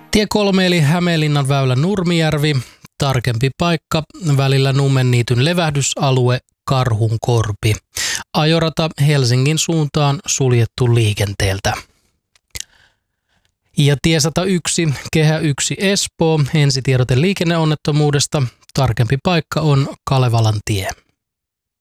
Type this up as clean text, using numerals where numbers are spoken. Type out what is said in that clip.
Tie 3 eli Hämeenlinnan väylä Nurmijärvi, tarkempi paikka välillä Nummenniityn levähdysalue Karhunkorpi. Ajorata Helsingin suuntaan suljettu liikenteeltä. Ja tie 101, Kehä 1 Espoo, ensitiedote liikenneonnettomuudesta, tarkempi paikka on Kalevalan tie.